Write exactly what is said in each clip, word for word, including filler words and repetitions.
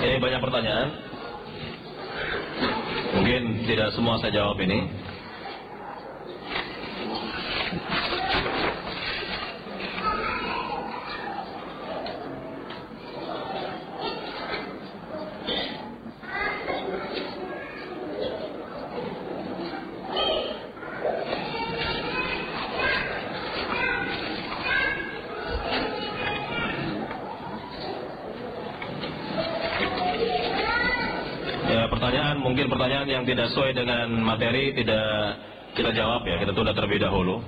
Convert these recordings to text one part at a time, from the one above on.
Ini banyak pertanyaan. Mungkin tidak semua saya jawab ini. Pertanyaan, mungkin pertanyaan yang tidak sesuai dengan materi tidak kita jawab ya, kita tunda terlebih dahulu.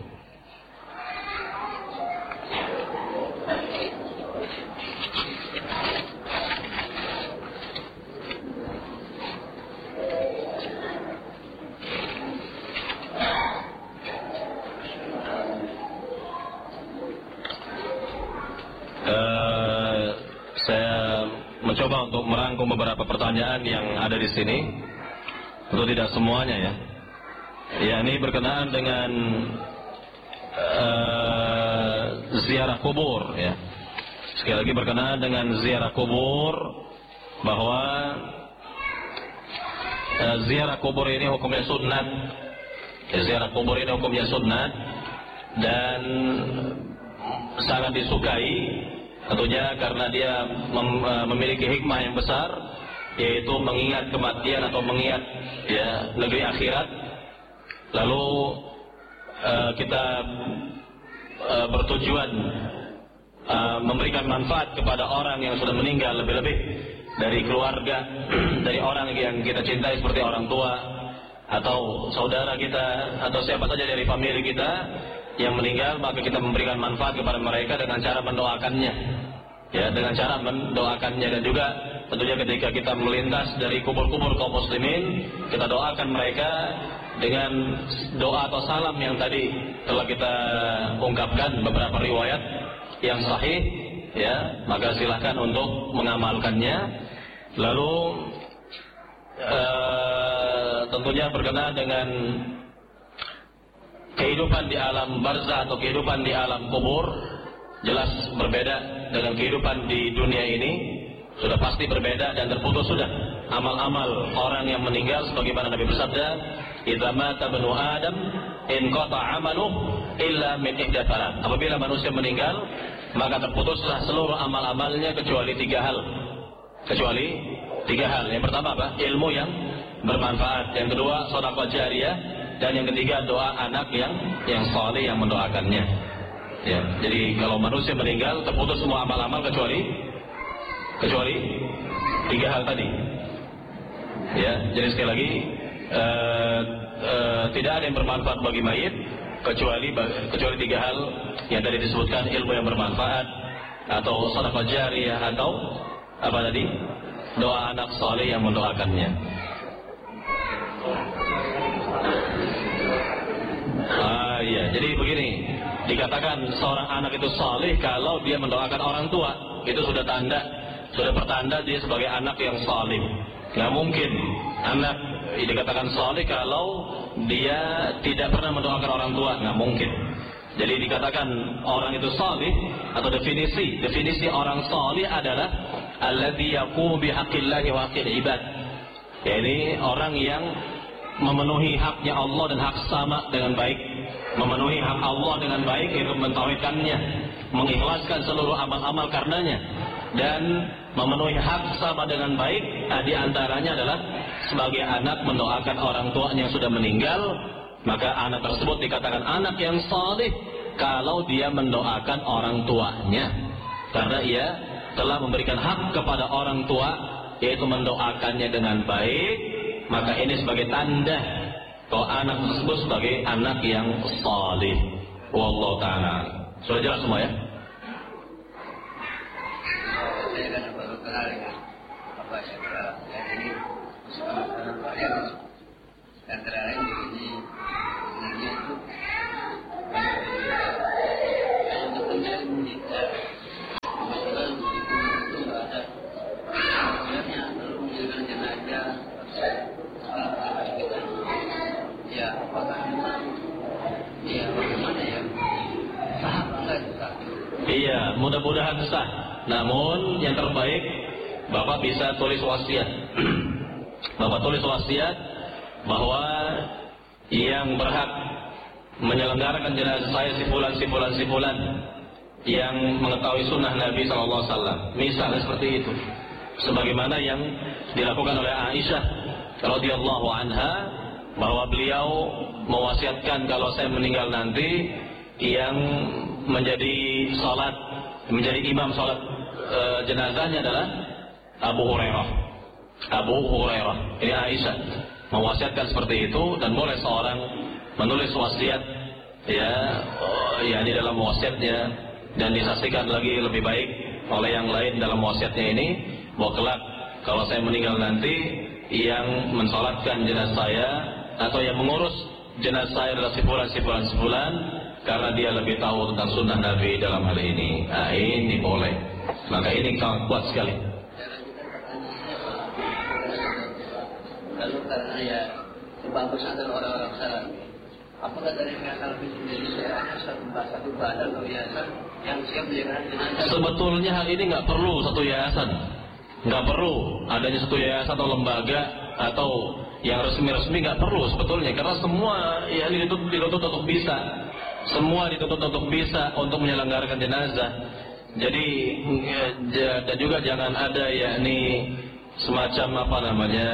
Uh, saya mencoba untuk merangkum beberapa pertanyaan yang ada di sini, untuk tidak semuanya ya. Ya, ini berkenaan dengan uh, ziarah kubur ya. Sekali lagi berkenaan dengan ziarah kubur, bahwa uh, ziarah kubur ini hukumnya sunnat. Ya, ziarah kubur ini hukumnya sunnat dan sangat disukai. Tentunya karena dia mem, memiliki hikmah yang besar, yaitu mengingat kematian atau mengingat ya negeri akhirat. Lalu uh, kita uh, bertujuan uh, memberikan manfaat kepada orang yang sudah meninggal, lebih-lebih dari keluarga, dari orang yang kita cintai seperti orang tua atau saudara kita atau siapa saja dari famili kita yang meninggal, maka kita memberikan manfaat kepada mereka dengan cara mendoakannya, ya, dengan cara mendoakannya. Dan juga tentunya ketika kita melintas dari kubur-kubur kaum muslimin, kita doakan mereka dengan doa atau salam yang tadi telah kita ungkapkan beberapa riwayat yang sahih, ya, maka silahkan untuk mengamalkannya. Lalu uh, tentunya berkenaan dengan kehidupan di alam barzah atau kehidupan di alam kubur, jelas berbeda dengan kehidupan di dunia ini. Sudah pasti berbeda dan terputus sudah amal-amal orang yang meninggal, sebagaimana Nabi bersabda, "Idza mata banu Adam inqata 'amaluhu illa min ihda thalath." Apabila manusia meninggal, maka terputuslah seluruh amal-amalnya kecuali tiga hal. Kecuali tiga hal. Yang pertama apa? Ilmu yang bermanfaat. Yang kedua, sedekah jariyah. Dan yang ketiga, doa anak yang yang saleh yang mendoakannya. Ya, jadi kalau manusia meninggal terputus semua amal-amal kecuali kecuali tiga hal tadi. Ya, jadi sekali lagi uh, uh, tidak ada yang bermanfaat bagi mayit kecuali kecuali tiga hal yang tadi disebutkan: ilmu yang bermanfaat, atau sedekah jariyah, atau apa tadi? Doa anak saleh yang mendoakannya. Ah iya, jadi begini, dikatakan seorang anak itu saleh kalau dia mendoakan orang tua. Itu sudah tanda, sudah pertanda dia sebagai anak yang saleh. Nggak mungkin anak dikatakan saleh kalau dia tidak pernah mendoakan orang tua, nggak mungkin. Jadi dikatakan orang itu saleh, atau definisi definisi orang saleh adalah alladzi yaqumu bihaqqillahi wa haqqil ibad. Jadi orang yang memenuhi haknya Allah dan hak sama dengan baik. Memenuhi hak Allah dengan baik, yaitu mentauhidkannya, mengikhlaskan seluruh amal-amal karenanya, dan memenuhi hak sama dengan baik. Nah, di antaranya adalah sebagai anak mendoakan orang tuanya yang sudah meninggal. Maka anak tersebut dikatakan anak yang saleh kalau dia mendoakan orang tuanya, karena ia telah memberikan hak kepada orang tua, yaitu mendoakannya dengan baik. Maka ini sebagai tanda bahwa anak tersebut sebagai anak yang saleh. Wallahu ta'ala. Sudah jelas semua ya? Saya kan baru kenal dengan apa ya, ini sekarang varian antara lain ini sebenarnya itu untuk menjadi wanita kebetulan itu nggak ada sebenarnya lalu menjadikan jenazah ya apakah ya bagaimana ya sah enggak sah? Iya, mudah-mudahan sah. Namun yang terbaik Bapak bisa tulis wasiat. Bapak tulis wasiat bahwa yang berhak menyelenggarakan jenazah saya si fulan, si fulan, si fulan yang mengetahui sunnah Nabi shallallahu alaihi wasallam. Misalnya seperti itu. Sebagaimana yang dilakukan oleh Aisyah radhiyallahu anha, bahwa beliau mewasiatkan kalau saya meninggal nanti yang menjadi salat, menjadi imam salat e, jenazahnya adalah Abu Hurairah. Abu Hurairah. Ini Aisyah mewasiatkan seperti itu, dan boleh seorang menulis wasiat ya, oh, ya di dalam wasiatnya, dan disaksikan lagi lebih baik oleh yang lain dalam wasiatnya ini, bahwa kelak kalau saya meninggal nanti yang mensolatkan jenazah saya atau yang mengurus jenazah saya adalah si fulan, si fulan, si fulan, karena dia lebih tahu tentang sunnah Nabi dalam hal ini. Nah, ini boleh. Maka ini sangat kuat sekali. Lalu karena ya kebagusan dari orang-orang Salafi, apakah dari pihak Salafi sendiri saya ada satu satu badan atau yayasan yang siap menjaga jenazah? Sebetulnya hal ini nggak perlu satu yayasan, nggak perlu adanya satu yayasan atau lembaga atau yang resmi-resmi, nggak perlu sebetulnya, karena semua ya dituntut, dituntut untuk bisa, semua dituntut untuk bisa untuk menyelenggarakan jenazah. Jadi ya, dan juga jangan ada yakni semacam apa namanya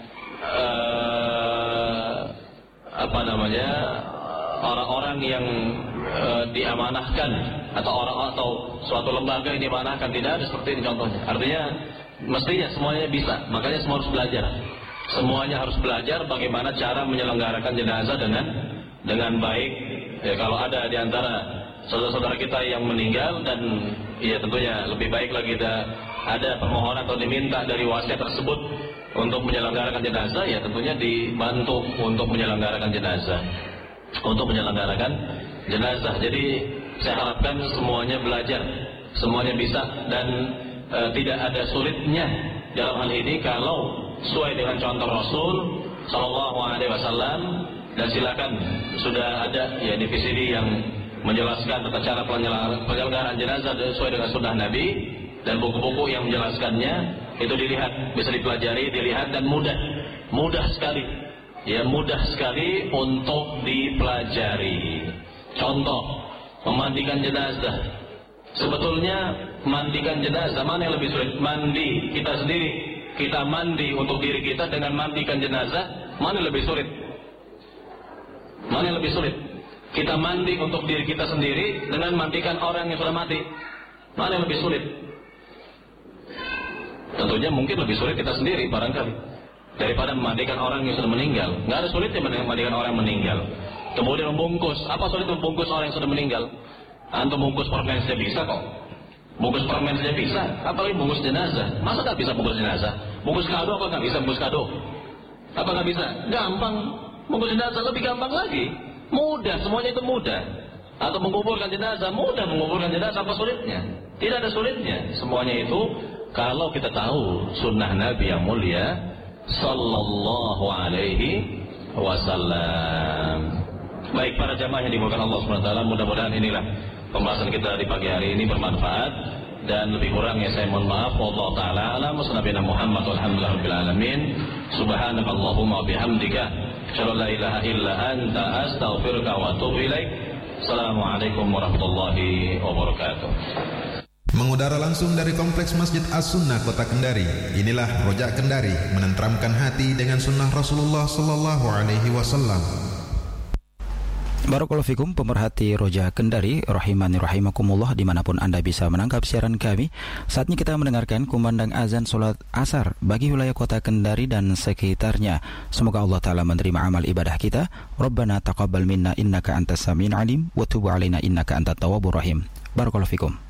uh, apa namanya orang-orang yang uh, diamanahkan atau orang atau suatu lembaga yang diamanahkan, tidak ada seperti ini contohnya. Artinya mestinya semuanya bisa, makanya semua harus belajar. Semuanya harus belajar bagaimana cara menyelenggarakan jenazah dengan dengan baik. Ya, kalau ada di antara saudara-saudara kita yang meninggal, dan ya tentunya lebih baik lagi ada, ada permohonan atau diminta dari wasiat tersebut untuk menyelenggarakan jenazah, ya tentunya dibantu untuk menyelenggarakan jenazah, untuk menyelenggarakan jenazah. Jadi saya harapkan semuanya belajar, semuanya bisa, dan e, tidak ada sulitnya dalam hal ini kalau sesuai dengan contoh Rasul Shallallahu Alaihi Wasallam. Dan silakan, sudah ada ya di V C D yang menjelaskan tentang cara penyelenggaraan jenazah sesuai dengan sunnah Nabi, dan buku-buku yang menjelaskannya itu dilihat, bisa dipelajari, dilihat, dan mudah, mudah sekali, ya mudah sekali untuk dipelajari. Contoh, memandikan jenazah. Sebetulnya mandikan jenazah mana yang lebih sulit? Mandi kita sendiri, kita mandi untuk diri kita dengan mandikan jenazah, mana yang lebih sulit? Mana yang lebih sulit? Kita mandi untuk diri kita sendiri dengan mandikan orang yang sudah mati, mana yang lebih sulit? Tentunya mungkin lebih sulit kita sendiri barangkali daripada memandikan orang yang sudah meninggal. Nggak ada sulitnya memandikan orang yang meninggal. Kemudian membungkus, apa sulit membungkus orang yang sudah meninggal? Antum bungkus permen saja bisa kok. Bungkus permen saja bisa, apalagi bungkus jenazah. Masa nggak bisa bungkus jenazah? Bungkus kado apa nggak bisa bungkus kado? Apa nggak bisa? Gampang. Bungkus jenazah lebih gampang lagi. Mudah, semuanya itu mudah. Atau menguburkan jenazah, mudah menguburkan jenazah, apa sulitnya? Tidak ada sulitnya. Semuanya itu kalau kita tahu sunnah Nabi yang mulia Sallallahu Alaihi Wasallam. Baik para jamaah yang dimuliakan Allah subhanahu wa taala, mudah-mudahan inilah pembahasan kita di pagi hari ini bermanfaat, dan lebih kurangnya saya mohon maaf. Wallahu taala alam. Nabiyana Muhammad walhamdulillahirabbil alamin. Subhanakallahumma bihamdika asyhadu an la ilaha illa anta astaghfiruka wa atubu ilaik. Assalamualaikum warahmatullahi wabarakatuh. Mengudara langsung dari Kompleks Masjid As-Sunnah Kota Kendari. Inilah Rojak Kendari, menenteramkan hati dengan sunnah Rasulullah sallallahu alaihi wasallam. Barakallahu fikum pemerhati Roja Kendari, rahimani rahimakumullah, dimanapun Anda bisa menangkap siaran kami. Saatnya kita mendengarkan kumandang azan sholat asar bagi wilayah kota Kendari dan sekitarnya. Semoga Allah Ta'ala menerima amal ibadah kita. Rabbana taqabbal minna innaka antas sami'ul alim wa tub alaina innaka antat tawwabur rahim. Barakallahu fikum.